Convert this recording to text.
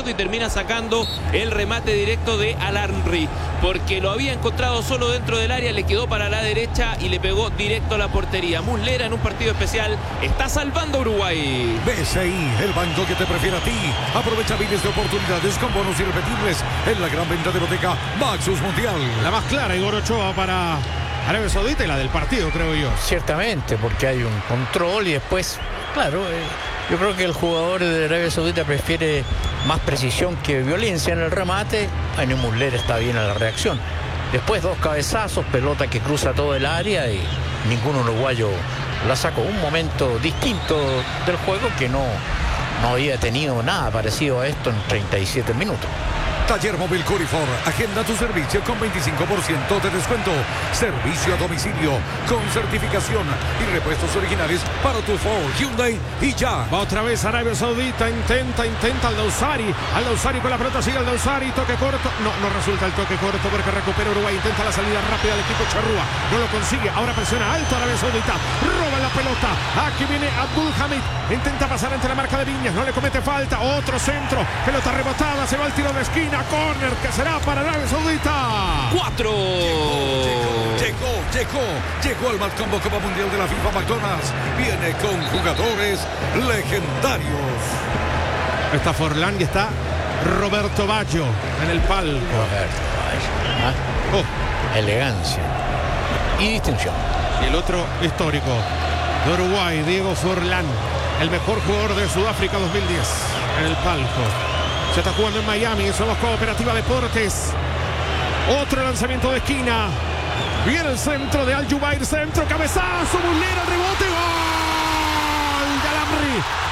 y termina sacando el remate directo de Al-Amri, porque lo había encontrado solo dentro del área, le quedó para la derecha y le pegó directo a la portería. Muslera, en un partido especial, está salvando a Uruguay. BCI, el banco que te prefiere a ti. Aprovecha miles de oportunidades con bonos irrepetibles en la gran venta de hipoteca Maxus Mundial. La más clara, Igor Ochoa, para Arabia Saudita, y la del partido, creo yo. Ciertamente, porque hay un control y después, claro, yo creo que el jugador de Arabia Saudita prefiere más precisión que violencia en el remate. Aine Muslera está bien en la reacción. Después 2 cabezazos, pelota que cruza todo el área y ningún uruguayo la sacó. Un momento distinto del juego que no había tenido nada parecido a esto en 37 minutos. Taller Móvil Curifor, agenda tu servicio con 25% de descuento. Servicio a domicilio con certificación y repuestos originales para tu Ford, Hyundai y ya. Va otra vez Arabia Saudita, intenta Al-Dawsari con la pelota, sigue Al-Dawsari, toque corto, no resulta el toque corto porque recupera Uruguay, intenta la salida rápida del equipo Charrúa, no lo consigue, ahora presiona alto Arabia Saudita, roba la pelota, aquí viene Abdul Hamid, intenta pasar entre la marca de Viñas, no le comete falta, otro centro, pelota rebotada, se va al tiro de esquina, córner que será para Arabia Saudita. 4. Llegó al Matcombo Copa Mundial de la FIFA McDonald's. Viene con jugadores legendarios. Está Forlán y está Roberto Baggio en el palco. Roberto Baggio, elegancia y distinción. Y el otro histórico de Uruguay, Diego Forlán, el mejor jugador de Sudáfrica 2010 en el palco. Se está jugando en Miami, somos Cooperativa Deportes. Otro lanzamiento de esquina. Viene el centro de Al Jubair, centro, cabezazo, Muslera, rebote, gol de Al-Amri.